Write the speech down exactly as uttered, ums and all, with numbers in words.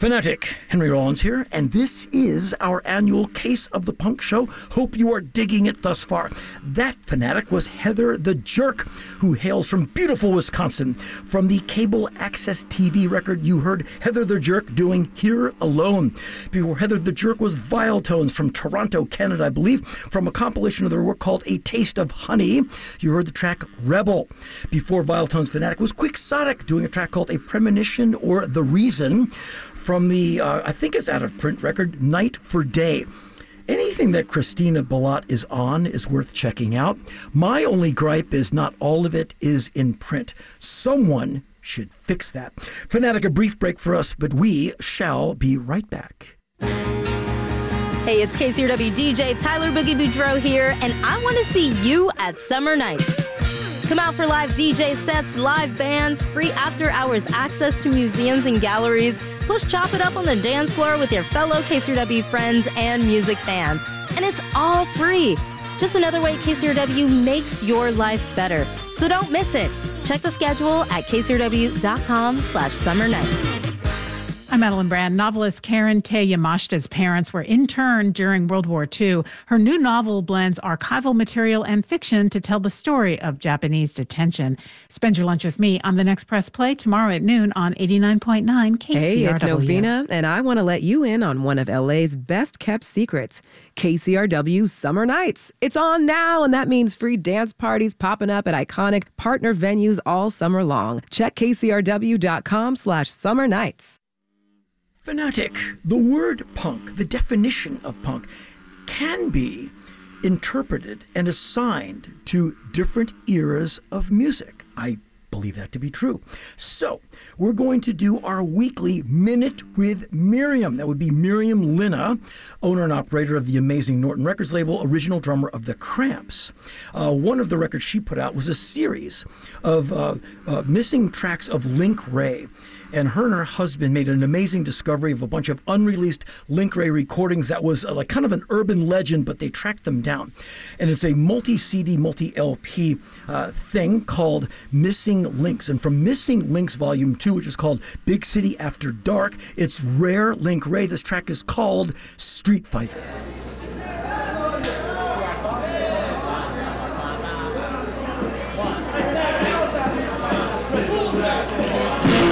Fanatic, Henry Rollins here, and this is our annual Case of the Punk show. Hope you are digging it thus far. That fanatic was Heather the Jerk, who hails from beautiful Wisconsin. From the cable access T V record, you heard Heather the Jerk doing Here Alone. Before Heather the Jerk was Vile Tones from Toronto, Canada, I believe, from a compilation of their work called A Taste of Honey. You heard the track Rebel. Before Vile Tones Fanatic was Quixotic, doing a track called A Premonition or The Reason, from the, uh, I think it's out of print record, Night for Day. Anything that Christina Ballot is on is worth checking out. My only gripe is not all of it is in print. Someone should fix that. Fanatic, a brief break for us, but we shall be right back. Hey, it's K C R W D J Tyler Boogie Boudreaux here, and I want to see you at Summer Nights. Come out for live D J sets, live bands, free after-hours access to museums and galleries, plus chop it up on the dance floor with your fellow K C R W friends and music fans. And it's all free. Just another way K C R W makes your life better. So don't miss it. Check the schedule at kcrw.com slash summer nights. I'm Madeline Brand. Novelist Karen Tay Yamashita's parents were interned during World War Two. Her new novel blends archival material and fiction to tell the story of Japanese detention. Spend your lunch with me on the next Press Play tomorrow at noon on eighty-nine point nine K C R W. Hey, it's Novena, and I want to let you in on one of L A's best-kept secrets, K C R W Summer Nights. It's on now, and that means free dance parties popping up at iconic partner venues all summer long. Check kcrw.com slash summer nights. Fanatic, the word punk, the definition of punk, can be interpreted and assigned to different eras of music. I believe that to be true. So, we're going to do our weekly Minute with Miriam. That would be Miriam Linna, owner and operator of the amazing Norton Records label, original drummer of The Cramps. Uh, one of the records she put out was a series of uh, uh, missing tracks of Link Wray. And her and her husband made an amazing discovery of a bunch of unreleased Link Wray recordings that was uh, like kind of an urban legend, but they tracked them down. And it's a multi-C D, multi-L P uh, thing called Missing Links. And from Missing Links Volume two, which is called Big City After Dark, it's Rare Link Wray. This track is called Street Fighter.